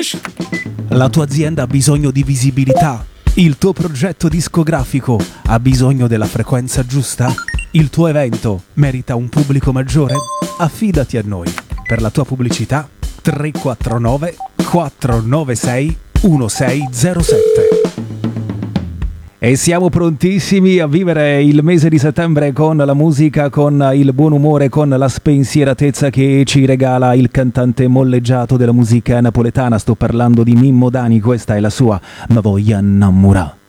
La tua azienda ha bisogno di visibilità? Il tuo progetto discografico ha bisogno della frequenza giusta? Il tuo evento merita un pubblico maggiore? Affidati a noi. Per la tua pubblicità 349 496 1607. E siamo prontissimi a vivere il mese di settembre con la musica, con il buon umore, con la spensieratezza che ci regala il cantante molleggiato della musica napoletana. Sto parlando di Mimmo Dani, questa è la sua Ma voglia innamorà.